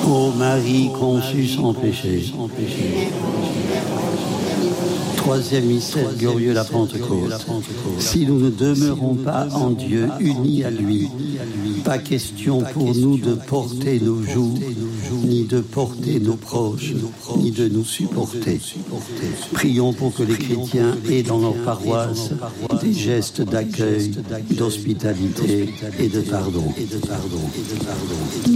Ô Marie conçue sans péché. Troisième mystère glorieux, la Pentecôte. Si nous ne demeurons pas en Dieu, unis à lui, pas question pour nous de porter nos joues, ni de porter nos proches, ni de nous supporter. Prions pour que les chrétiens aient dans leur paroisse des gestes d'accueil, d'hospitalité et de pardon.